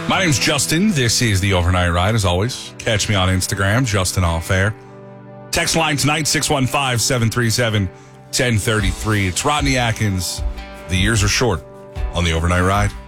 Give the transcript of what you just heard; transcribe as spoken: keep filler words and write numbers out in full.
My name's Justin. This is the Overnight Ride. As always, catch me on Instagram, Justin Off Air. Text line tonight, six one five, seven three seven, one zero three three. It's Rodney Atkins. The years are short on the Overnight Ride.